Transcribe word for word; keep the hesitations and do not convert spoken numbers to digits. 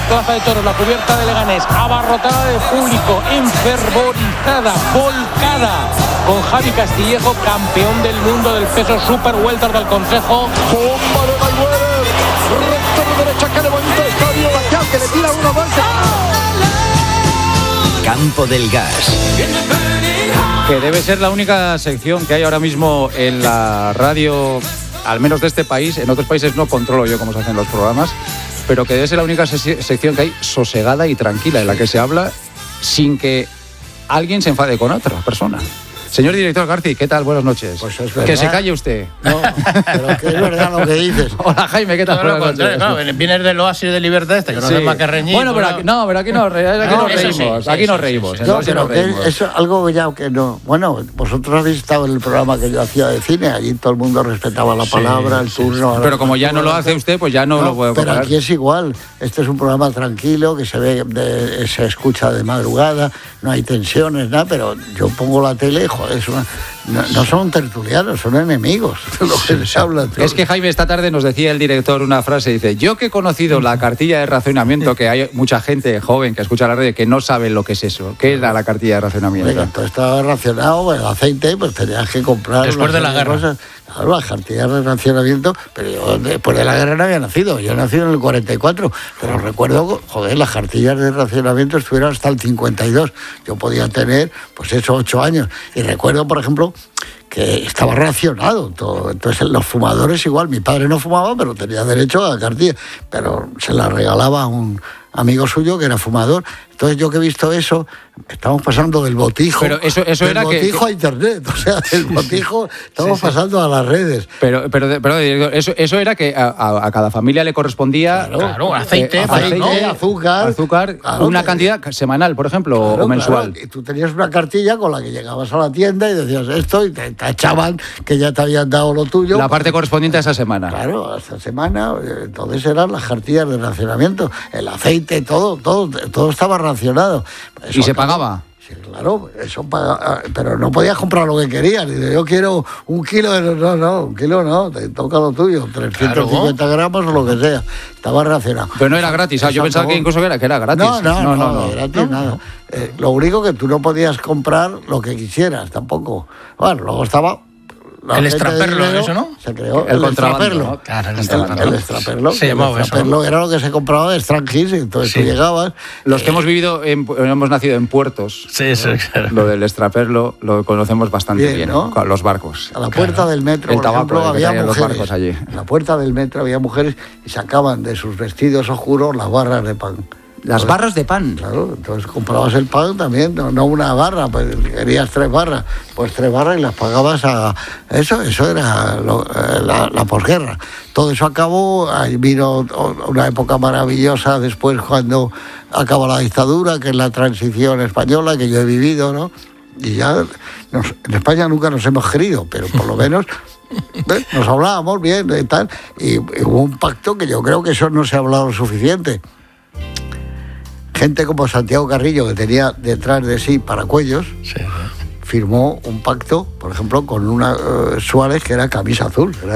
Plaza de Toros, la cubierta de Leganés, abarrotada de público, enfervorizada, volcada, con Javi Castillejo, campeón del mundo del peso super welter del Consejo. Bomba de Mayweather, recto de derecha, que le bonito el estadio, Bastián, que le tira uno más. Campo del Gas. Que debe ser la única sección que hay ahora mismo en la radio, al menos de este país. En otros países no controlo yo cómo se hacen los programas, pero que debe ser la única se- sección que hay sosegada y tranquila, en la que se habla sin que alguien se enfade con otra persona. Señor director Garci, ¿qué tal? Buenas noches. Pues es verdad. Que se calle usted. No, pero que es verdad lo que dices. Hola Jaime, ¿qué tal? Todo lo Buenas contrario, noches. claro, vienes del oasis de libertad este, que no Sí. hace más que reñir. Bueno, pero ¿no? aquí, no, pero aquí, no, aquí No, nos eso sí, reímos. sí, aquí sí, nos sí, reímos. sí, en No, el oasis pero nos que reímos. es algo ya que no. Bueno, vosotros habéis estado en el programa que yo hacía de cine, allí todo el mundo respetaba la Sí, palabra, el sí, turno. Pero como ya no lo hace usted, pues ya no, No, lo puedo pero comparar. aquí es igual. Este es un programa tranquilo que se ve, de- se escucha de madrugada, no hay tensiones, nada. Pero yo pongo la tele, joder, es una, no, no son tertulianos, son enemigos. Lo que se habla. Es que Jaime, esta tarde nos decía el director una frase, dice, yo que he conocido la cartilla de racionamiento, que hay mucha gente joven que escucha la radio que no sabe lo que es eso. ¿Qué era la cartilla de racionamiento? Venga, entonces estaba racionado, el aceite, pues tenías que comprar. Después una de la serie guerra. cosas. Claro, las cartillas de racionamiento, pero yo después de la guerra no había nacido, yo nací en el cuarenta y cuatro, pero recuerdo, joder, las cartillas de racionamiento estuvieron hasta el cincuenta y dos, yo podía tener, pues eso, ocho años, y recuerdo, por ejemplo, que estaba racionado todo. Entonces los fumadores igual, mi padre no fumaba, pero tenía derecho a la cartilla, pero se la regalaba a un amigo suyo que era fumador. Entonces yo que he visto eso, estamos pasando del botijo, Pero eso- eso del era que- botijo que- a internet, o sea, del botijo estamos pasando a las redes. Pero, pero, pero director, eso, eso era que a, a- a cada familia le correspondía Claro, claro, aceite, aceite, ¿no? azúcar, azúcar, claro, una que- cantidad semanal, por ejemplo, Claro, o mensual. claro. Y tú tenías una cartilla con la que llegabas a la tienda y decías esto y te tachaban que ya te habían dado lo tuyo. La parte correspondiente a esa semana. Claro, esta semana, eh, entonces eran las cartillas de racionamiento, el aceite, todo, todo, todo estaba racionado. Eso ¿Y se acabó- pagaba? Sí, claro, eso paga, pero no podías comprar lo que querías. Dice, yo quiero un kilo de... No, no, un kilo no, te toca lo tuyo, trescientos cincuenta gramos o lo que sea. Estaba racionado. Pero no era gratis. Ah, yo Eso pensaba acabó. que incluso era, que era gratis. No, no, no, no, no. gratis nada. Eh, lo único que tú no podías comprar lo que quisieras tampoco. Bueno, luego estaba... la El gente de extraperlo, dinero, eso, ¿no? Se creó El el, contrabando, extraperlo. ¿no? Claro, el El, extraperlo. el extraperlo. Se el llamaba eso. extraperlo era lo que se compraba de Strangis, entonces Sí. tú llegabas... Los que hemos vivido, en, hemos nacido en puertos, Sí, sí, claro. lo del extraperlo lo conocemos bastante Bien, bien, ¿no? con los barcos. A la puerta del metro, El por tabaco, ejemplo, el que había traían los mujeres. barcos allí. En la puerta del metro había mujeres y sacaban de sus vestidos oscuros las barras de pan. Las barras de pan. Claro, entonces comprabas el pan también, no, no una barra, pues querías tres barras, pues tres barras y las pagabas a... Eso eso era lo- eh, la, la posguerra. Todo eso acabó, ahí vino una época maravillosa después cuando acabó la dictadura, que es la transición española que yo he vivido, ¿no? Y ya nos- en España nunca nos hemos querido, pero por lo menos... ¿ves? Nos hablábamos bien y tal, y, y hubo un pacto que yo creo que eso no se ha hablado lo suficiente. Gente como Santiago Carrillo, que tenía detrás de sí paracuellos, Sí, sí. firmó un pacto, por ejemplo, con una eh, Suárez que era camisa azul. Era